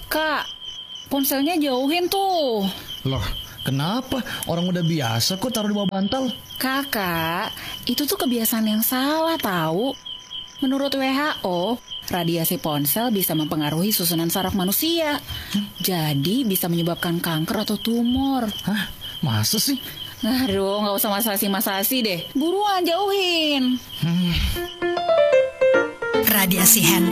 Kak, ponselnya jauhin tuh. Loh, kenapa? Orang udah biasa kok taruh di bawah bantal. Kakak, itu tuh kebiasaan yang salah tahu. Menurut WHO, radiasi ponsel bisa mempengaruhi susunan saraf manusia. Jadi bisa menyebabkan kanker atau tumor. Hah? Masa sih? Aduh, nggak usah masasi-masasi deh. Buruan jauhin. Radiasi